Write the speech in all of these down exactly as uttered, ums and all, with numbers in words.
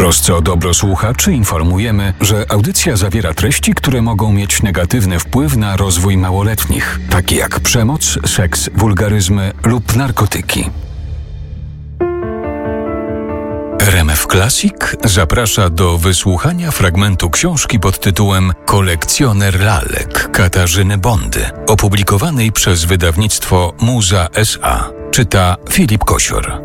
trosce o dobro słuchaczy informujemy, że audycja zawiera treści, które mogą mieć negatywny wpływ na rozwój małoletnich, takie jak przemoc, seks, wulgaryzmy lub narkotyki. R M F Classic zaprasza do wysłuchania fragmentu książki pod tytułem Kolekcjoner lalek Katarzyny Bondy, opublikowanej przez wydawnictwo Muza S A. Czyta Filip Kosior.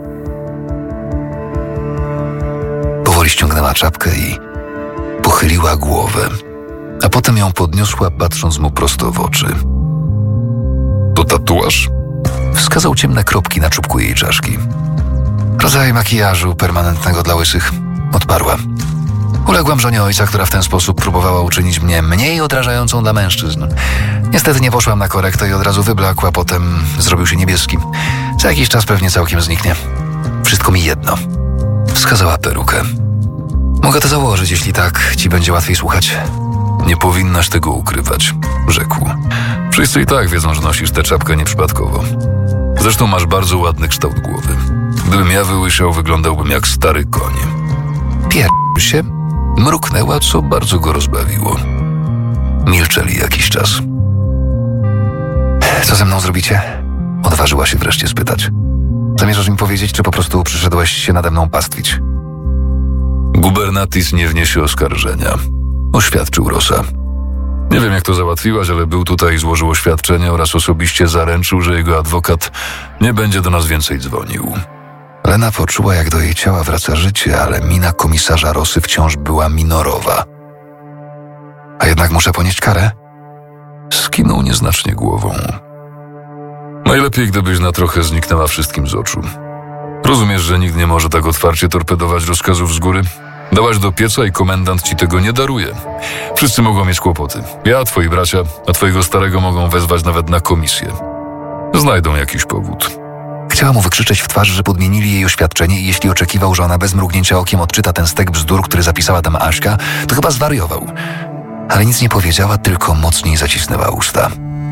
Powoli ściągnęła czapkę i pochyliła głowę, a potem ją podniosła, patrząc mu prosto w oczy. To tatuaż? Wskazał ciemne kropki na czubku jej czaszki. Rodzaj makijażu permanentnego dla łysych, odparła. Uległam żonie ojca, która w ten sposób próbowała uczynić mnie mniej odrażającą dla mężczyzn. Niestety nie poszłam na korektę i od razu wyblakł, a potem zrobił się niebieski. Za jakiś czas pewnie całkiem zniknie. Wszystko mi jedno. Wskazała perukę. Mogę to założyć, jeśli tak ci będzie łatwiej słuchać. Nie powinnaś tego ukrywać, rzekł. Wszyscy i tak wiedzą, że nosisz tę czapkę nieprzypadkowo. Zresztą masz bardzo ładny kształt głowy. Gdybym ja wyłysiał, wyglądałbym jak stary koń. Pier... się mruknęła, co bardzo go rozbawiło. Milczeli jakiś czas. Co ze mną zrobicie? Odważyła się wreszcie spytać. Zamierzasz mi powiedzieć, czy po prostu przyszedłeś się nade mną pastwić? Gubernatis nie wniesie oskarżenia, oświadczył Rosa. Nie wiem, jak to załatwiłaś, ale był tutaj i złożył oświadczenie oraz osobiście zaręczył, że jego adwokat nie będzie do nas więcej dzwonił. Lena poczuła, jak do jej ciała wraca życie, ale mina komisarza Rosy wciąż była minorowa. A jednak muszę ponieść karę? Skinął nieznacznie głową. Najlepiej, gdybyś na trochę zniknęła wszystkim z oczu. Rozumiesz, że nikt nie może tak otwarcie torpedować rozkazów z góry? Dałaś do pieca i komendant ci tego nie daruje. Wszyscy mogą mieć kłopoty. Ja, twoi bracia, a twojego starego mogą wezwać nawet na komisję. Znajdą jakiś powód. Chciała mu wykrzyczeć w twarz, że podmienili jej oświadczenie i jeśli oczekiwał, że ona bez mrugnięcia okiem odczyta ten stek bzdur, który zapisała tam Aśka, to chyba zwariował. Ale nic nie powiedziała, tylko mocniej zacisnęła usta.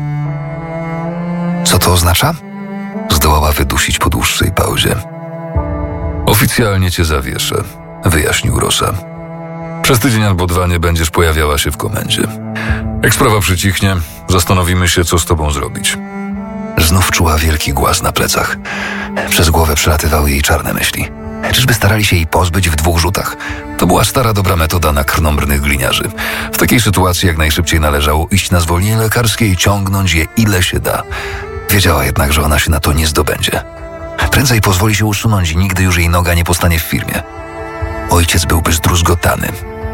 Co to oznacza? Zdołała wydusić po dłuższej pauzie. Oficjalnie cię zawieszę, wyjaśnił Rosa. Przez tydzień albo dwa nie będziesz pojawiała się w komendzie. Jak sprawa przycichnie, zastanowimy się, co z tobą zrobić. Znów czuła wielki głaz na plecach. Przez głowę przelatywały jej czarne myśli. Czyżby starali się jej pozbyć w dwóch rzutach? To była stara dobra metoda na krnąbrnych gliniarzy. W takiej sytuacji jak najszybciej należało iść na zwolnienie lekarskie i ciągnąć je ile się da. Wiedziała jednak, że ona się na to nie zdobędzie. Prędzej pozwoli się usunąć i nigdy już jej noga nie postanie w firmie. Ojciec byłby zdruzgotany.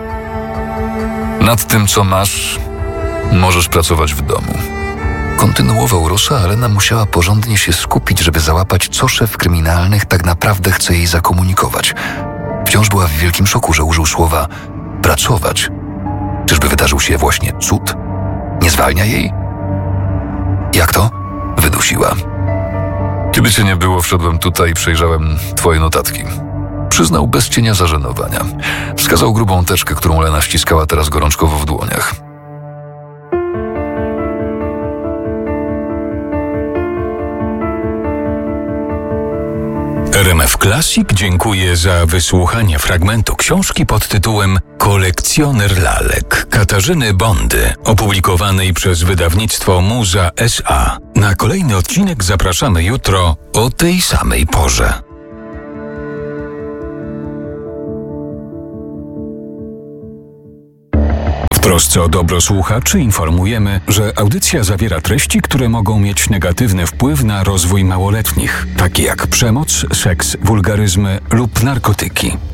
Nad tym, co masz, możesz pracować w domu. Kontynuował Rosa, ale Lena musiała porządnie się skupić, żeby załapać, co szef kryminalnych tak naprawdę chce jej zakomunikować. Wciąż była w wielkim szoku, że użył słowa pracować. Czyżby wydarzył się właśnie cud? Nie zwalnia jej? Jak to? Wydusiła. Kiedy cię nie było, wszedłem tutaj i przejrzałem twoje notatki. Przyznał bez cienia zażenowania. Wskazał grubą teczkę, którą Lena ściskała teraz gorączkowo w dłoniach. R M F Classic dziękuję za wysłuchanie fragmentu książki pod tytułem Kolekcjoner lalek Katarzyny Bondy, opublikowanej przez wydawnictwo Muza S A. Na kolejny odcinek zapraszamy jutro o tej samej porze. W trosce o dobro słuchaczy informujemy, że audycja zawiera treści, które mogą mieć negatywny wpływ na rozwój małoletnich, takie jak przemoc, seks, wulgaryzmy lub narkotyki.